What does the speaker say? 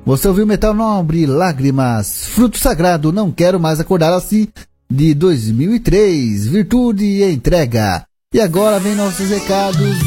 Você ouviu Metal Nobre, Lágrimas, Fruto Sagrado, Não Quero Mais Acordar Assim, de 2003, Virtude e Entrega. E agora vem nossos recados